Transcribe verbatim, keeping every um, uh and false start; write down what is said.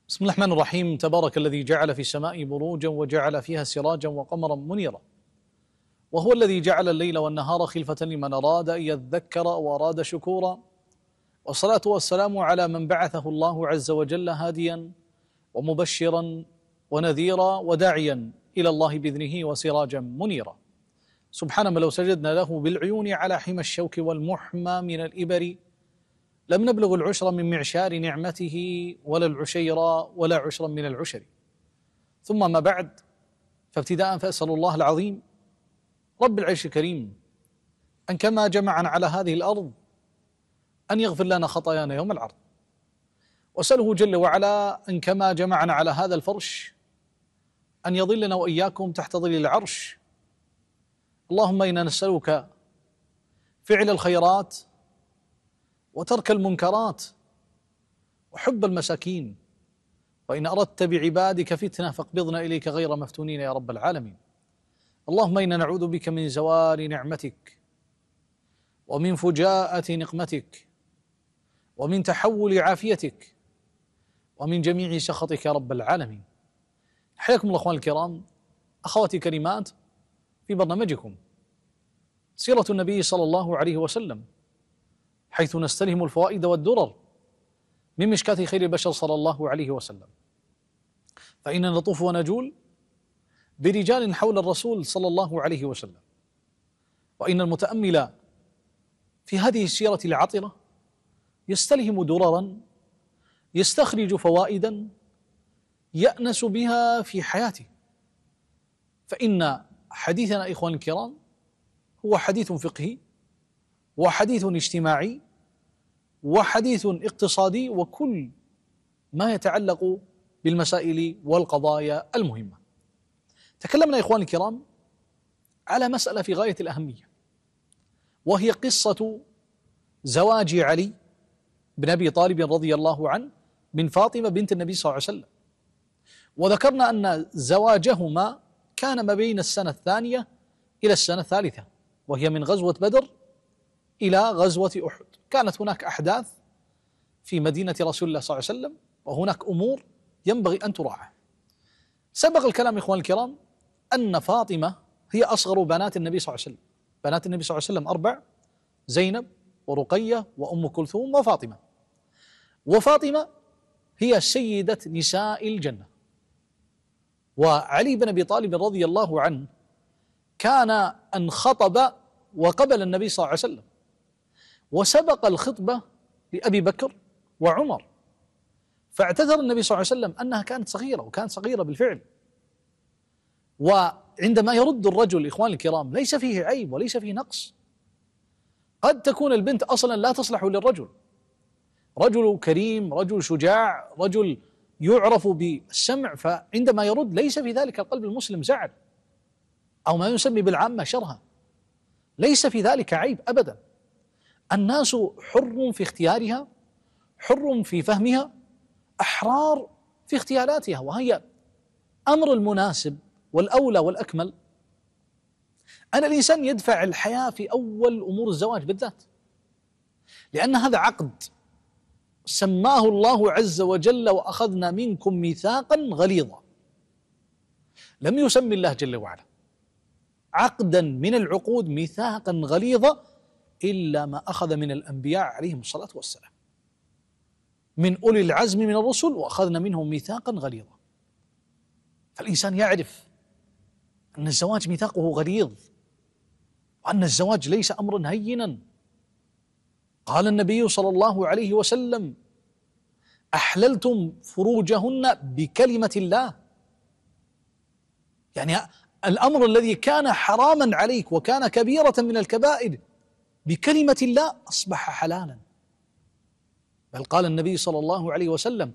بسم الله الرحمن الرحيم. تبارك الذي جعل في السماء بروجا وجعل فيها سراجا وقمرا منيرا، وهو الذي جعل الليل والنهار خلفة لمن أراد أن يذكر وأراد شكورا، والصلاة والسلام على من بعثه الله عز وجل هاديا ومبشرا ونذيرا وداعيا إلى الله بإذنه وسراجا منيرا. سبحان من لو سجدنا له بالعيون على حمى الشوك والمحمى من الإبر لم نبلغ العشر من معشار نعمته ولا العشير ولا عشرا من العشر. ثم ما بعد، فابتداء فأسأل الله العظيم رب العرش الكريم أن كما جمعنا على هذه الأرض أن يغفر لنا خطايانا يوم العرض، وأسأله جل وعلا أن كما جمعنا على هذا الفرش أن يظلنا وإياكم تحت ظل العرش. اللهم إنا نسألك فعل الخيرات وترك المنكرات وحب المساكين، وإن أردت بعبادك فتنة فاقبضنا إليك غير مفتونين يا رب العالمين. اللهم إنا نعوذ بك من زوال نعمتك ومن فجاءة نقمتك ومن تحول عافيتك ومن جميع سخطك يا رب العالمين. حياكم الله أخواني الكرام، أخواتي الكريمات، في برنامجكم سيرة النبي صلى الله عليه وسلم، حيث نستلهم الفوائد والدرر من مشكاة خير البشر صلى الله عليه وسلم. فإننا نطوف ونجول برجال حول الرسول صلى الله عليه وسلم، وإن المتأمل في هذه السيرة العطرة يستلهم دررا، يستخرج فوائدا يأنس بها في حياته. فإن حديثنا إخواني الكرام هو حديث فقهي وحديث اجتماعي وحديث اقتصادي وكل ما يتعلق بالمسائل والقضايا المهمة. تكلمنا يا إخواني الكرام على مسألة في غاية الأهمية، وهي قصة زواج علي بن أبي طالب رضي الله عنه من فاطمة بنت النبي صلى الله عليه وسلم، وذكرنا أن زواجهما كان ما بين السنة الثانية إلى السنة الثالثة، وهي من غزوة بدر إلى غزوة أحد. كانت هناك أحداث في مدينة رسول الله صلى الله عليه وسلم، وهناك أمور ينبغي أن تراعى. سبق الكلام إخواني الكرام أن فاطمة هي أصغر بنات النبي صلى الله عليه وسلم. بنات النبي صلى الله عليه وسلم أربع: زينب ورقية وأم كلثوم وفاطمة. وفاطمة هي سيدة نساء الجنة. وعلي بن أبي طالب رضي الله عنه كان أن خطب وقبل النبي صلى الله عليه وسلم، وسبق الخطبة لأبي بكر وعمر، فاعتذر النبي صلى الله عليه وسلم أنها كانت صغيرة، وكانت صغيرة بالفعل. وعندما يرد الرجل إخواني الكرام ليس فيه عيب وليس فيه نقص. قد تكون البنت أصلا لا تصلح للرجل، رجل كريم، رجل شجاع، رجل يعرف بالسمع، فعندما يرد ليس في ذلك القلب المسلم زعل أو ما يسمي بالعامة شرها، ليس في ذلك عيب أبدا. الناس حر في اختيارها، حر في فهمها، أحرار في اختياراتها، وهي أمر المناسب والأولى والأكمل أن الإنسان يدفع الحياة في أول أمور الزواج بالذات، لأن هذا عقد سماه الله عز وجل: وأخذنا منكم ميثاقا غليظا. لم يسمي الله جل وعلا عقدا من العقود ميثاقا غليظا إلا ما أخذ من الأنبياء عليهم الصلاة والسلام، من أولي العزم من الرسل، وأخذنا منهم ميثاقا غليظا. فالإنسان يعرف أن الزواج ميثاقه غليظ، وأن الزواج ليس أمرا هينا. قال النبي صلى الله عليه وسلم: أحللتم فروجهن بكلمة الله. يعني الأمر الذي كان حراما عليك وكان كبيرة من الكبائر بكلمة الله أصبح حلالا. بل قال النبي صلى الله عليه وسلم: